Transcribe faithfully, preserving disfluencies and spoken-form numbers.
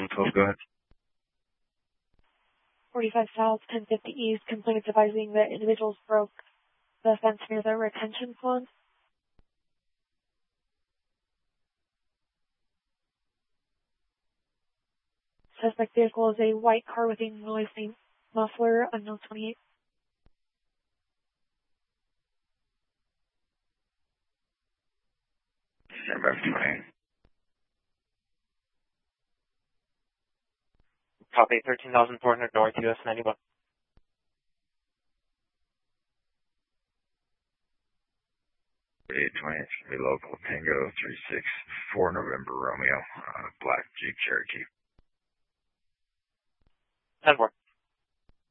one twelve, go ahead. forty-five South, ten fifty East, complaints advising that individuals broke the fence near the retention pond. Suspect vehicle is a white car with a noise name muffler, unknown twenty-eight. Stand by for twenty-eight. Copy, thirteen thousand four hundred North, U S ninety-one. eight twenty, it's going to be local, Tango three six four November Romeo, uh, black Jeep Cherokee. ten four.